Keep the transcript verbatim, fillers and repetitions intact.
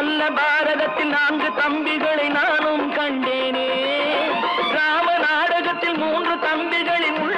நல்ல பாரதத்தில் நான்கு தம்பிகளை நானும் கண்டேனே. ராம நாடகத்தில் மூன்று தம்பிகளின்